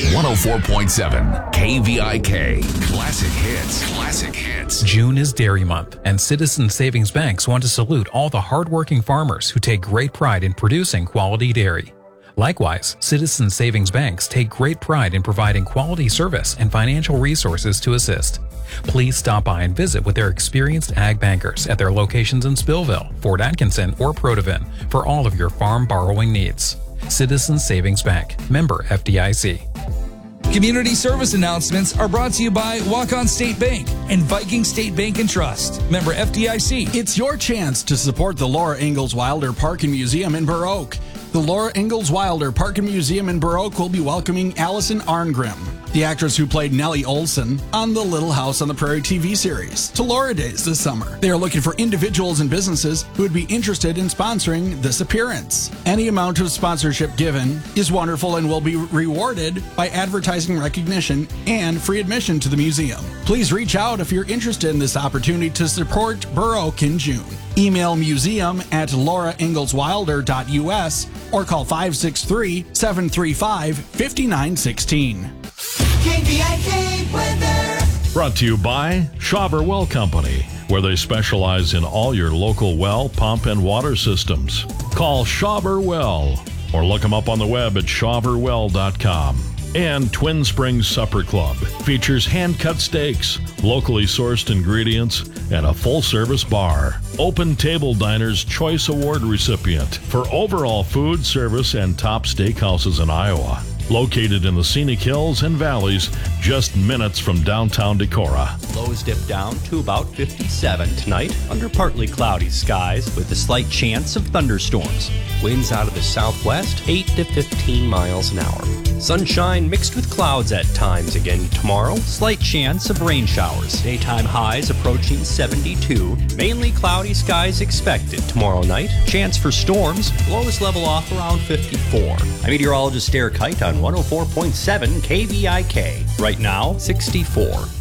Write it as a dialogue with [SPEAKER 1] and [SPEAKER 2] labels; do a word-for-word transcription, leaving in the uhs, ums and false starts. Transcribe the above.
[SPEAKER 1] one oh four point seven K V I K. Classic hits. Classic hits.
[SPEAKER 2] June is Dairy Month, and Citizens Savings Banks want to salute all the hardworking farmers who take great pride in producing quality dairy. Likewise, Citizens Savings Banks take great pride in providing quality service and financial resources to assist. Please stop by and visit with their experienced ag bankers at their locations in Spillville, Fort Atkinson, or Protivin for all of your farm borrowing needs. Citizens Savings Bank, member F D I C.
[SPEAKER 3] Community service announcements are brought to you by Walk-On State Bank and Viking State Bank and Trust, member F D I C.
[SPEAKER 4] It's your chance to support the Laura Ingalls Wilder Park and Museum in Burr Oak. The Laura Ingalls Wilder Park and Museum in Burr Oak will be welcoming Allison Arngrim, the actress who played Nellie Olson on the Little House on the Prairie T V series, to Laura Days this summer. They are looking for individuals and businesses who would be interested in sponsoring this appearance. Any amount of sponsorship given is wonderful and will be rewarded by advertising recognition and free admission to the museum. Please reach out if you're interested in this opportunity to support Burr Oak in June. Email museum at laura ingalls wilder dot U S or call five six three, seven three five, five nine one six.
[SPEAKER 5] K V I K weather.
[SPEAKER 6] Brought to you by Shawver Well Company, where they specialize in all your local well, pump, and water systems. Call Shawver Well or look them up on the web at shawver well dot com. And Twin Springs Supper Club features hand-cut steaks, locally sourced ingredients, and a full-service bar. Open Table Diner's Choice Award recipient for overall food service and top steakhouses in Iowa. Located in the scenic hills and valleys, just minutes from downtown Decorah.
[SPEAKER 7] Lows dip down to about fifty-seven tonight under partly cloudy skies with a slight chance of thunderstorms. Winds out of the southwest, eight to fifteen miles an hour. Sunshine mixed with clouds at times again tomorrow. Slight chance of rain showers. Daytime highs approaching seventy-two. Mainly cloudy skies expected tomorrow night. Chance for storms. Lows level off around fifty-four. I'm meteorologist Derek Kite on one oh four point seven K V I K. Right now, sixty-four.